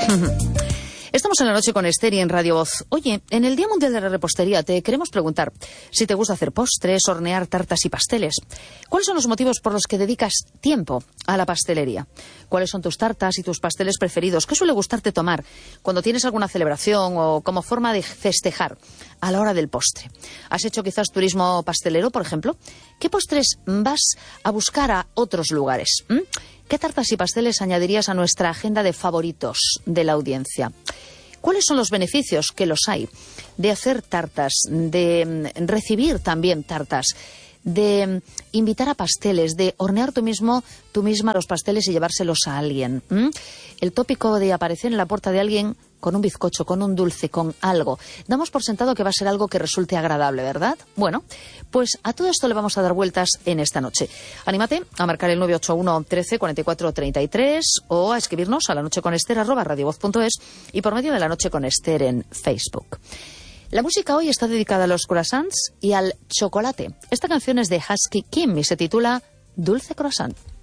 Estamos en la noche con Esther y en Radio Voz. Oye, en el Día Mundial de la Repostería te queremos preguntar si te gusta hacer postres, hornear tartas y pasteles. ¿Cuáles son los motivos por los que dedicas tiempo a la pastelería? ¿Cuáles son tus tartas y tus pasteles preferidos? ¿Qué suele gustarte tomar cuando tienes alguna celebración o como forma de festejar a la hora del postre? ¿Has hecho quizás turismo pastelero, por ejemplo? ¿Qué postres vas a buscar a otros lugares? ¿Qué tartas y pasteles añadirías a nuestra agenda de favoritos de la audiencia? ¿Cuáles son los beneficios, que los hay, de hacer tartas, de recibir también tartas, de invitar a pasteles, de hornear tú misma los pasteles y llevárselos a alguien? El tópico de aparecer en la puerta de alguien con un bizcocho, con un dulce, con algo. Damos por sentado que va a ser algo que resulte agradable, ¿verdad? Bueno, pues a todo esto le vamos a dar vueltas en esta noche. Anímate a marcar el 981 13 44 33 o a escribirnos a lanocheconester@radiovoz.es y por medio de La Noche con Esther en Facebook. La música hoy está dedicada a los croissants y al chocolate. Esta canción es de Husky Kim y se titula Dulce Croissant.